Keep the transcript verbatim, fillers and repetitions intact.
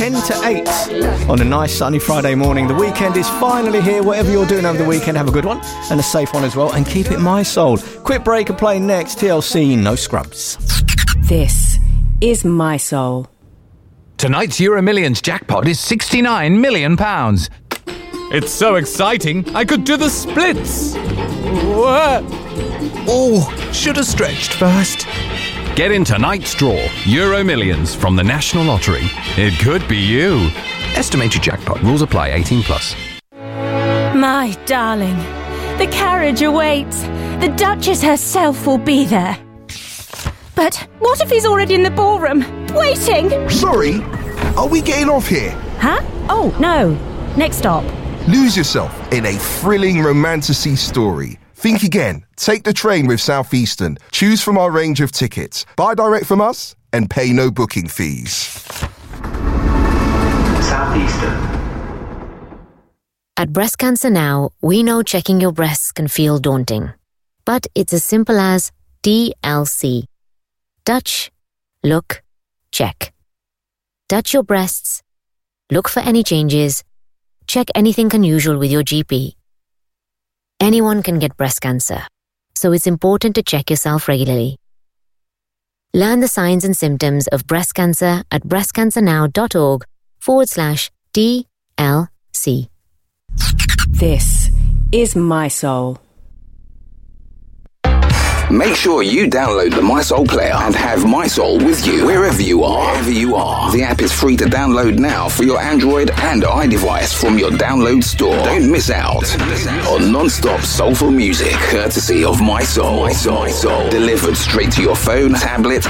ten to eight on a nice sunny Friday morning. The weekend is finally here. Whatever you're doing over the weekend, have a good one and a safe one as well. And keep it My Soul. Quick break and play next. T L C, No Scrubs. This is My Soul. Tonight's Euro Millions jackpot is sixty-nine million pounds. It's so exciting, I could do the splits. What? Oh, should have stretched first. Get in tonight's draw, Euro Millions from the National Lottery. It could be you. Estimated jackpot. Rules apply. eighteen plus. My darling, the carriage awaits. The Duchess herself will be there. But what if he's already in the ballroom, waiting? Sorry, are we getting off here? Huh? Oh, no. Next stop. Lose yourself in a thrilling romantasy story. Think again. Take the train with Southeastern. Choose from our range of tickets. Buy direct from us and pay no booking fees. Southeastern. At Breast Cancer Now, we know checking your breasts can feel daunting. But it's as simple as D L C. Touch, look, check. Touch your breasts, look for any changes, check anything unusual with your G P. Anyone can get breast cancer, so it's important to check yourself regularly. Learn the signs and symptoms of breast cancer at breastcancernow.org forward slash DLC. This is My Soul. Make sure you download the My Soul player and have My Soul with you wherever you are. Wherever you are. The app is free to download now for your Android and iDevice from your download store. Don't miss out on non-stop soulful music courtesy of My Soul. My Soul. My Soul. Delivered straight to your phone, tablet,